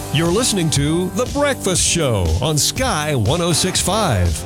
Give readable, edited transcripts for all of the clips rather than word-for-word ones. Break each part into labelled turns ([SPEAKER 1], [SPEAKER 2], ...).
[SPEAKER 1] You're listening to The Breakfast Show on Sky 106.5.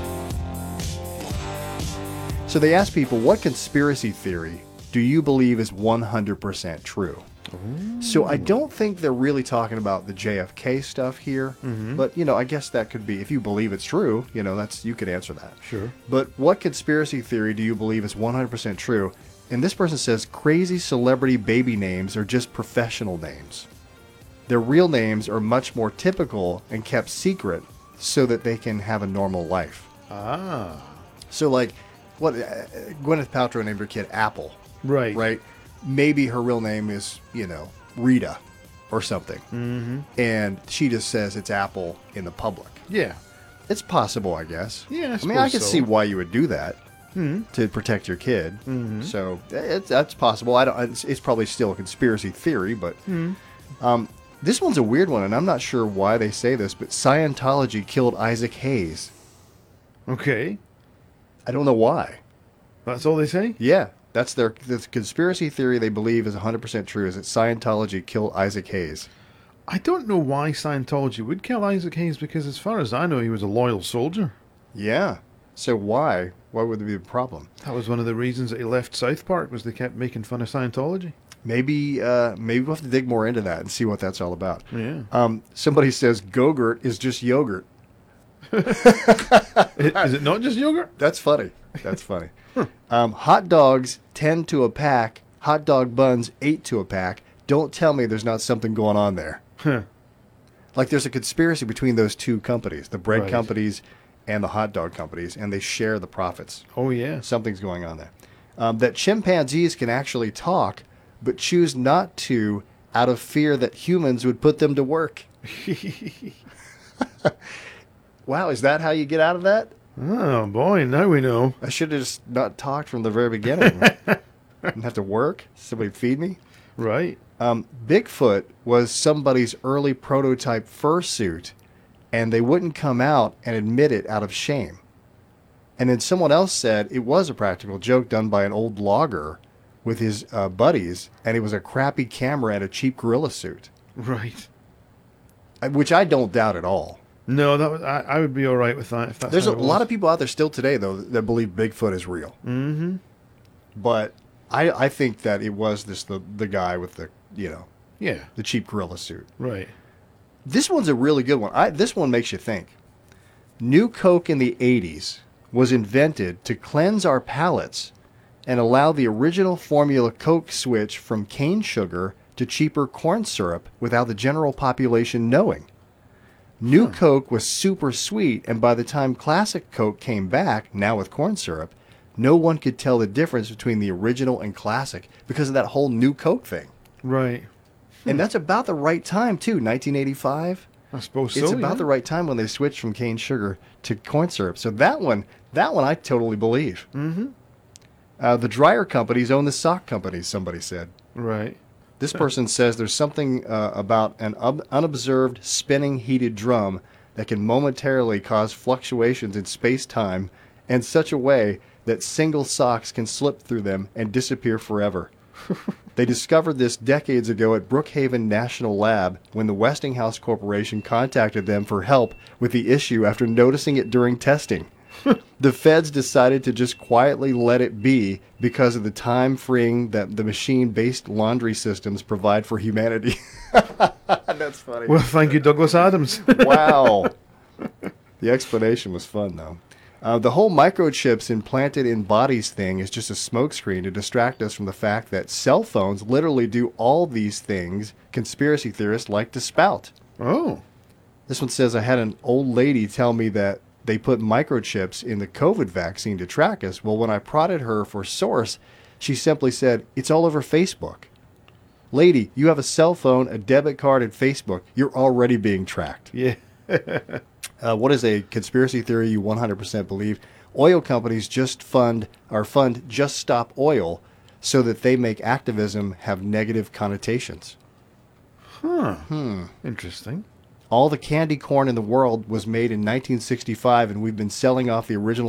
[SPEAKER 2] So they asked people, what conspiracy theory do you believe is 100% true? Ooh. So I don't think they're really talking about the JFK stuff here, but, I guess that could be, if you believe it's true, you could answer that.
[SPEAKER 3] Sure.
[SPEAKER 2] But what conspiracy theory do you believe is 100% true? And this person says crazy celebrity baby names are just professional names. Their real names are much more typical and kept secret so that they can have a normal life.
[SPEAKER 3] Ah.
[SPEAKER 2] So what Gwyneth Paltrow named her kid Apple.
[SPEAKER 3] Right.
[SPEAKER 2] Right? Maybe her real name is, Rita or something. Mm-hmm. And she just says it's Apple in the public.
[SPEAKER 3] Yeah.
[SPEAKER 2] It's possible, I guess.
[SPEAKER 3] Yeah,
[SPEAKER 2] I can see why you would do that to protect your kid. Mm-hmm. So that's possible. It's probably still a conspiracy theory, but this one's a weird one, and I'm not sure why they say this, but Scientology killed Isaac Hayes.
[SPEAKER 3] Okay.
[SPEAKER 2] I don't know why.
[SPEAKER 3] That's all they say?
[SPEAKER 2] Yeah. That's the conspiracy theory they believe is 100% true, is that Scientology killed Isaac Hayes.
[SPEAKER 3] I don't know why Scientology would kill Isaac Hayes, because as far as I know, he was a loyal soldier.
[SPEAKER 2] Yeah. So why? Why would there be a problem?
[SPEAKER 3] That was one of the reasons that he left South Park, was they kept making fun of Scientology.
[SPEAKER 2] Maybe we'll have to dig more into that and see what that's all about.
[SPEAKER 3] Yeah.
[SPEAKER 2] Somebody says Go-Gurt is just yogurt.
[SPEAKER 3] Is it not just yogurt?
[SPEAKER 2] That's funny. Hot dogs 10 to a pack. Hot dog buns 8 to a pack. Don't tell me there's not something going on there. Like there's a conspiracy between those two companies, the bread companies and the hot dog companies, and they share the profits.
[SPEAKER 3] Oh, yeah.
[SPEAKER 2] Something's going on there. That chimpanzees can actually talk, but choose not to out of fear that humans would put them to work. Wow, is that how you get out of that?
[SPEAKER 3] Oh, boy, now we know.
[SPEAKER 2] I should have just not talked from the very beginning. Didn't have to work. Somebody feed me.
[SPEAKER 3] Right.
[SPEAKER 2] Bigfoot was somebody's early prototype fursuit, and they wouldn't come out and admit it out of shame. And then someone else said it was a practical joke done by an old logger with his buddies, and it was a crappy camera and a cheap gorilla suit.
[SPEAKER 3] Right.
[SPEAKER 2] Which I don't doubt at all.
[SPEAKER 3] No, I would be all right with that. If that's
[SPEAKER 2] There's a
[SPEAKER 3] how it was.
[SPEAKER 2] lot of people out there still today, though, that believe Bigfoot is real.
[SPEAKER 3] Mm-hmm.
[SPEAKER 2] But I think that it was the guy with the
[SPEAKER 3] the
[SPEAKER 2] cheap gorilla suit.
[SPEAKER 3] Right.
[SPEAKER 2] This one's a really good one. This one makes you think. New Coke in the 80s was invented to cleanse our palates and allow the original formula Coke switch from cane sugar to cheaper corn syrup without the general population knowing. New Coke was super sweet, and by the time classic Coke came back, now with corn syrup, no one could tell the difference between the original and classic because of that whole New Coke thing.
[SPEAKER 3] Right.
[SPEAKER 2] And that's about the right time, too, 1985.
[SPEAKER 3] I suppose so.
[SPEAKER 2] It's about the right time when they switched from cane sugar to corn syrup. So that one I totally believe.
[SPEAKER 3] Mm-hmm.
[SPEAKER 2] The dryer companies own the sock companies, somebody said.
[SPEAKER 3] Right.
[SPEAKER 2] This person says there's something about an unobserved spinning heated drum that can momentarily cause fluctuations in space-time in such a way that single socks can slip through them and disappear forever. They discovered this decades ago at Brookhaven National Lab when the Westinghouse Corporation contacted them for help with the issue after noticing it during testing. The feds decided to just quietly let it be because of the time freeing that the machine-based laundry systems provide for humanity. That's funny.
[SPEAKER 3] Well, thank you, Douglas Adams.
[SPEAKER 2] Wow. The explanation was fun, though. The whole microchips implanted in bodies thing is just a smokescreen to distract us from the fact that cell phones literally do all these things conspiracy theorists like to spout.
[SPEAKER 3] Oh.
[SPEAKER 2] This one says, I had an old lady tell me that they put microchips in the COVID vaccine to track us. Well, when I prodded her for source, she simply said, it's all over Facebook. Lady, you have a cell phone, a debit card, and Facebook. You're already being tracked.
[SPEAKER 3] Yeah.
[SPEAKER 2] What is a conspiracy theory you 100% believe? Oil companies fund Just Stop Oil so that they make activism have negative connotations.
[SPEAKER 3] Interesting.
[SPEAKER 2] All the candy corn in the world was made in 1965, and we've been selling off the original